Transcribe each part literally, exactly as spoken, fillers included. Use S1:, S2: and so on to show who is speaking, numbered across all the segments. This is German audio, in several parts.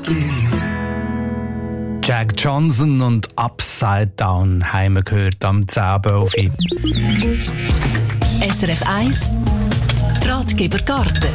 S1: Jack Johnson und Upside Down haben wir gehört am zehn Uhr.
S2: S R F eins Ratgeber Garten.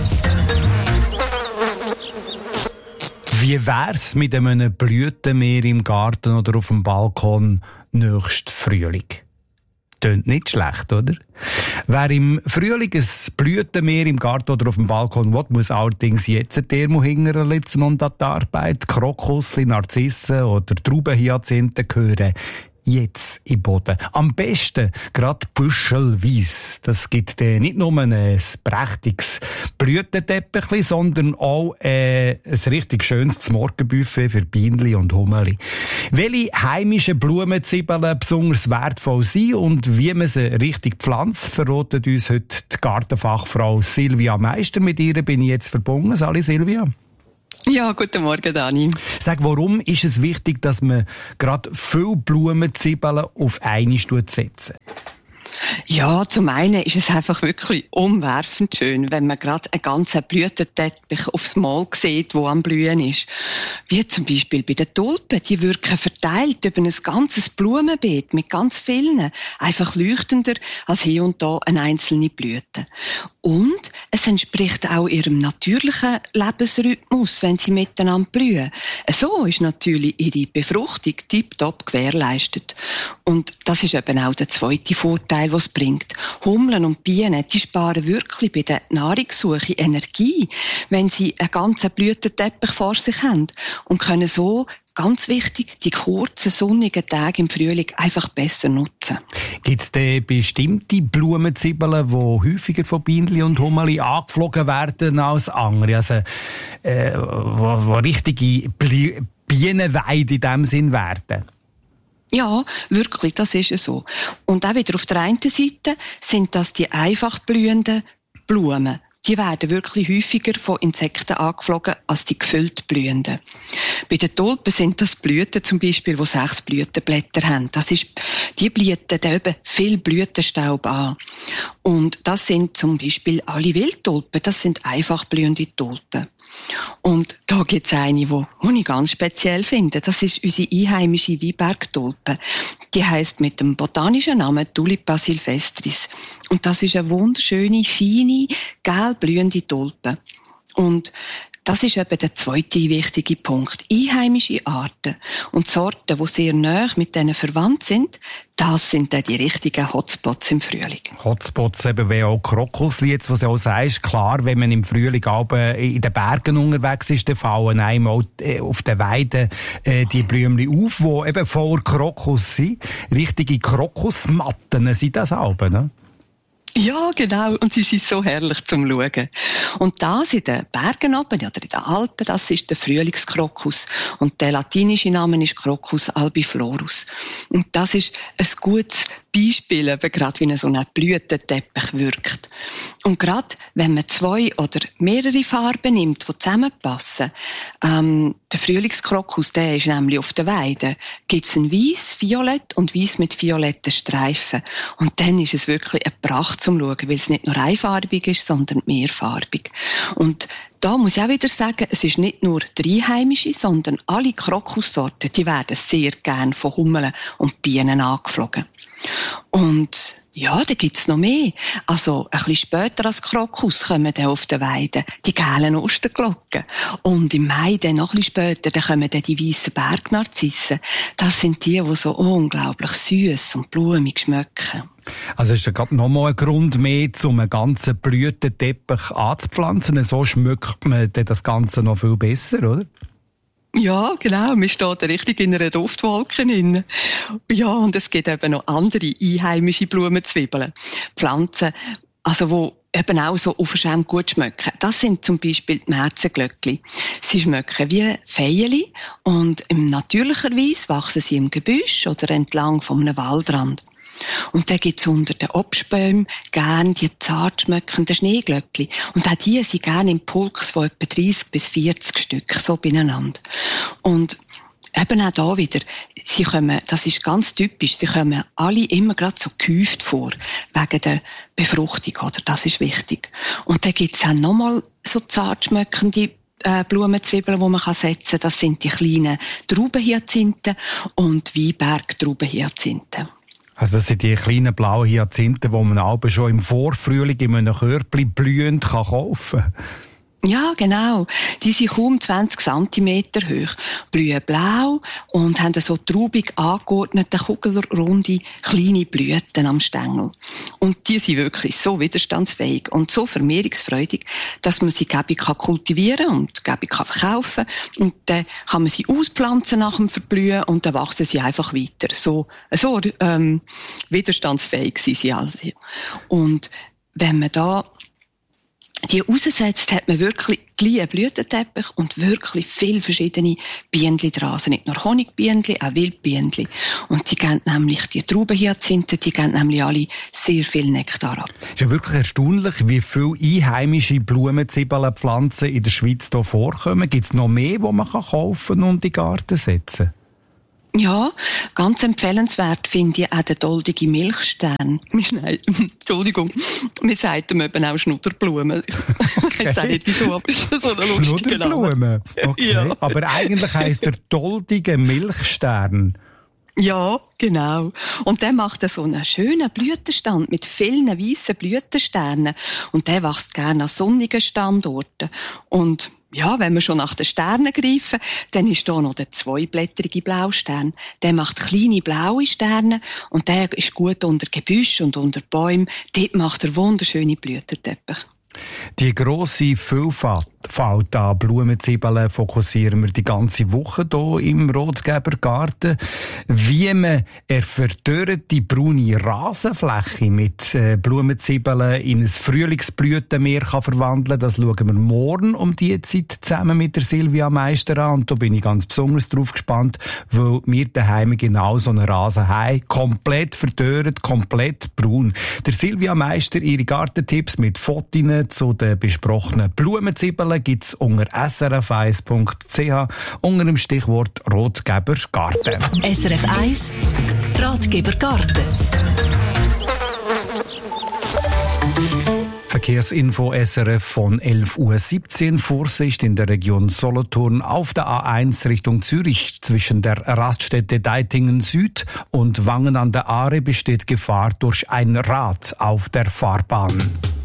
S1: Wie wär's mit einem Blütenmeer im Garten oder auf dem Balkon nächsten Frühling? Tönt nicht schlecht, oder? Wer im Frühling ein Blütenmeer im Garten oder auf dem Balkon will, muss allerdings jetzt ein Thermo hinterlitzen und an die Arbeit. Krokusli, Narzissen oder Traubenhyazinthen gehören jetzt im Boden. Am besten gerade büschelweise. Das gibt äh, nicht nur ein prächtiges Blütenteppich, sondern auch äh, ein richtig schönes Morgenbuffet für Bienenli und Hummeli. Welche heimischen Blumenzwiebeln besonders wertvoll sind und wie man sie richtig pflanzt, verratet uns heute die Gartenfachfrau Silvia Meister. Mit ihr bin ich jetzt verbunden. Sali Silvia.
S3: Ja, guten Morgen, Dani.
S1: Sag, warum ist es wichtig, dass man gerade viele Blumenzwiebeln auf eine setzen?
S3: Ja, zum einen ist es einfach wirklich umwerfend schön, wenn man gerade einen ganzen Blütenteppich aufs Mal sieht, wo am Blühen ist. Wie zum Beispiel bei den Tulpen. Die wirken verteilt über ein ganzes Blumenbeet mit ganz vielen. Einfach leuchtender als hier und da eine einzelne Blüte. Und es entspricht auch ihrem natürlichen Lebensrhythmus, wenn sie miteinander blühen. So ist natürlich ihre Befruchtung tiptop gewährleistet. Und das ist eben auch der zweite Vorteil, was es bringt. Hummeln und Bienen, die sparen wirklich bei der Nahrungssuche Energie, wenn sie einen ganzen Blütenteppich vor sich haben und können so, ganz wichtig, die kurzen, sonnigen Tage im Frühling einfach besser nutzen.
S1: Gibt es denn bestimmte Blumenzwiebeln, die häufiger von Bienenli und Hummeli angeflogen werden als andere? Also, äh, wo, wo richtige Bli- Bienenweide in diesem Sinn werden?
S3: Ja, wirklich, das ist es so. Und auch wieder auf der einen Seite sind das die einfach blühenden Blumen. Die werden wirklich häufiger von Insekten angeflogen als die gefüllt blühenden. Bei den Tulpen sind das Blüten zum Beispiel, die sechs Blütenblätter haben. Das ist, die blüten eben viel Blütenstaub an. Und das sind zum Beispiel alle Wildtulpen. Das sind einfach blühende Tulpen. Und da gibt es eine, die ich ganz speziell finde. Das ist unsere einheimische Weinbergtulpe. Die heisst mit dem botanischen Namen Tulipa sylvestris. Und das ist eine wunderschöne, feine, gelblühende Tulpe. Und das ist eben der zweite wichtige Punkt. Einheimische Arten und Sorten, die sehr nahe mit denen verwandt sind, das sind dann die richtigen Hotspots im Frühling.
S1: Hotspots eben wie auch Krokusli, jetzt, was du auch sagst, klar, wenn man im Frühling in den Bergen unterwegs ist, dann fallen einem auch auf den Weiden äh, die Blümchen auf, die eben voller Krokus sind. Richtige Krokusmatten sind das auch, ne?
S3: Ja, genau. Und sie sind so herrlich zum Schauen. Und das in den Bergen oben, oder in den Alpen, das ist der Frühlingskrokus. Und der latinische Name ist Crocus albiflorus. Und das ist ein gutes Beispiel, eben gerade wie so ein Blütenteppich wirkt. Und gerade wenn man zwei oder mehrere Farben nimmt, die zusammenpassen, ähm, der Frühlingskrokus, der ist nämlich auf der Weide, gibt es ein Weiss, Violett und Weiss mit violetten Streifen. Und dann ist es wirklich eine Pracht zum Schauen, weil es nicht nur einfarbig ist, sondern mehrfarbig. Und da muss ich auch wieder sagen, es ist nicht nur die einheimische, sondern alle Krokussorten, die werden sehr gern von Hummeln und Bienen angeflogen. Und ja, da gibt's noch mehr. Also, ein bisschen später als Krokus kommen dann auf der Weide die gelben Osterglocken. Und im Mai dann noch ein bisschen später, dann kommen dann die weissen Bergnarzissen. Das sind die, die so unglaublich süß und blumig schmecken.
S1: Also ist da gerade noch mal ein Grund mehr, um einen ganzen Blütenteppich anzupflanzen. So schmeckt man das Ganze noch viel besser, oder?
S3: Ja, genau. Man steht richtig in einer Duftwolke drin. Ja, und es gibt eben noch andere einheimische Blumenzwiebeln. Pflanzen, also wo eben auch so unverschämt gut schmecken. Das sind zum Beispiel die Märzenglöckli. Sie schmecken wie Veilchen und im natürlicher Weise wachsen sie im Gebüsch oder entlang von einem Waldrand. Und dann gibt's unter den Obstbäumen gern die zart schmeckenden Schneeglöckli. Und auch die sind gern im Pulks von etwa dreissig bis vierzig Stück, so beieinander. Und eben auch da wieder, sie kommen, das ist ganz typisch, sie kommen alle immer gerade so gehäuft vor, wegen der Befruchtung, oder? Das ist wichtig. Und dann gibt's auch nochmal so zart schmeckende äh, Blumenzwiebeln, die man setzen kann. Das sind die kleinen Traubenhyazinthen und Weinberg-Traubenhyazinthen.
S1: Also das sind die kleinen blauen Hyazinthen, die man aber schon im Vorfrühling in einem Körbchen blühend kaufen kann.
S3: Ja, genau. Die sind kaum zwanzig Zentimeter hoch, blühen blau und haben so traubig angeordnete, kugelrunde, kleine Blüten am Stängel. Und die sind wirklich so widerstandsfähig und so vermehrungsfreudig, dass man sie gäbig kultivieren und gäbig verkaufen kann. Und dann kann man sie auspflanzen nach dem Verblühen und dann wachsen sie einfach weiter. So, so ähm, widerstandsfähig sind sie also. Und wenn man da die raussetzt, hat man wirklich gleich einen Blütenteppich und wirklich viele verschiedene Bienen dran. Also nicht nur Honigbienen, auch Wildbienen. Und die geben nämlich, die Traubenhyazinthen, die geben nämlich alle sehr viel Nektar ab.
S1: Es ist ja wirklich erstaunlich, wie viele einheimische Blumenzwiebelpflanzen in der Schweiz hier vorkommen. Gibt es noch mehr, die man kaufen und in den Garten setzen kann?
S3: Ja, ganz empfehlenswert finde ich auch den doldigen Milchstern. Entschuldigung, wir sagen eben auch Schnudderblumen. Ich weiß auch nicht wieso, aber es ist so eine lustige Name.
S1: Schnudderblumen? Okay. Ja. Aber eigentlich heisst der doldige Milchstern.
S3: Ja, genau. Und der macht so einen schönen Blütenstand mit vielen weißen Blütensternen. Und der wächst gerne an sonnigen Standorten. Und ja, wenn wir schon nach den Sternen greifen, dann ist da noch der zweiblättrige Blaustern. Der macht kleine blaue Sterne und der ist gut unter Gebüsch und unter Bäumen. Dort macht er wunderschöne Blütenteppich.
S1: Die grosse Vielfalt an Blumenzwiebeln fokussieren wir die ganze Woche hier im Rotgeber Garten. Wie man eine verdörrte braune Rasenfläche mit Blumenzwiebeln in ein Frühlingsblütenmeer kann verwandeln kann, das schauen wir morgen um diese Zeit zusammen mit der Silvia Meister an. Und da bin ich ganz besonders drauf gespannt, weil wir daheim genau so einen Rasen haben. Komplett verdörrt, komplett braun. Der Silvia Meister, ihre Gartentipps mit Fotos zu den besprochenen Blumenzwiebeln gibt es unter s r f eins punkt c h unter dem Stichwort Rotgeber Garten.
S2: S R F eins Ratgeber Garten.
S1: Verkehrsinfo S R F von elf Uhr siebzehn. Vorsicht in der Region Solothurn auf der A eins Richtung Zürich. Zwischen der Raststätte Deitingen Süd und Wangen an der Aare besteht Gefahr durch ein Rad auf der Fahrbahn.